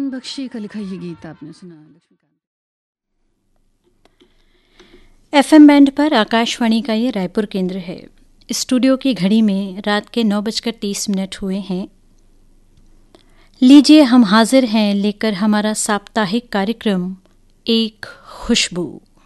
बख्शी का लिखा ये गीत आपने सुना। लक्ष्मीकांत FM बैंड पर आकाशवाणी का ये रायपुर केंद्र है। स्टूडियो की घड़ी में रात के 9:30 हुए हैं। लीजिए हम हाजिर हैं लेकर हमारा साप्ताहिक कार्यक्रम एक खुशबू।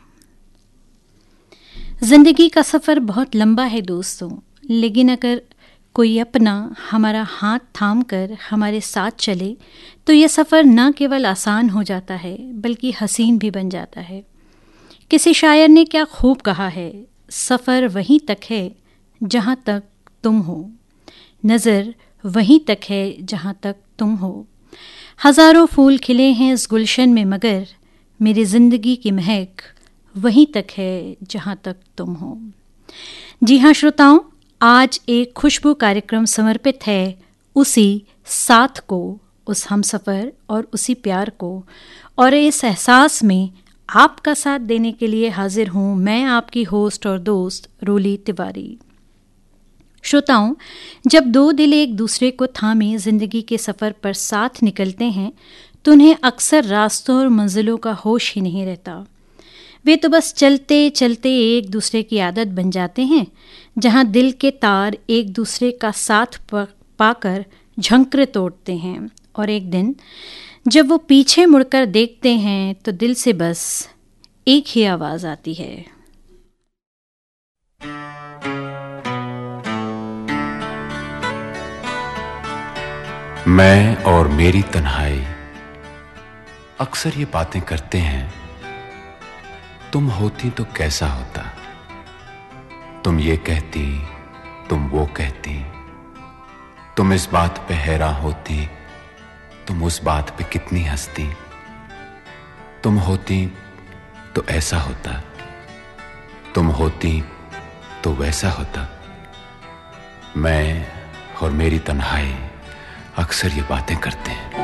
जिंदगी का सफ़र बहुत लंबा है दोस्तों, लेकिन अगर कोई अपना हमारा हाथ थाम कर हमारे साथ चले तो यह सफ़र न केवल आसान हो जाता है बल्कि हसीन भी बन जाता है। किसी शायर ने क्या खूब कहा है, सफ़र वहीं तक है जहाँ तक तुम हो, नज़र वहीं तक है जहाँ तक तुम हो। हज़ारों फूल खिले हैं इस गुलशन में मगर मेरी ज़िंदगी की महक वहीं तक है जहाँ तक तुम हो। जी हाँ श्रोताओं, आज एक खुशबू कार्यक्रम समर्पित है उसी साथ को, उस हमसफ़र और उसी प्यार को, और इस एहसास में आपका साथ देने के लिए हाजिर हूँ मैं, आपकी होस्ट और दोस्त रोली तिवारी। श्रोताओं, जब दो दिल एक दूसरे को थामे ज़िंदगी के सफ़र पर साथ निकलते हैं तो उन्हें अक्सर रास्तों और मंजिलों का होश ही नहीं रहता। वे तो बस चलते चलते एक दूसरे की आदत बन जाते हैं, जहाँ दिल के तार एक दूसरे का साथ पाकर झंकरे तोड़ते हैं, और एक दिन जब वो पीछे मुड़कर देखते हैं तो दिल से बस एक ही आवाज़ आती है। मैं और मेरी तन्हाई अक्सर ये बातें करते हैं, तुम होती तो कैसा होता, तुम ये कहती, तुम वो कहती, तुम इस बात पे हैरान होती, तुम उस बात पे कितनी हंसती, तुम होती तो ऐसा होता, तुम होती तो वैसा होता। मैं और मेरी तन्हाई अक्सर ये बातें करते हैं।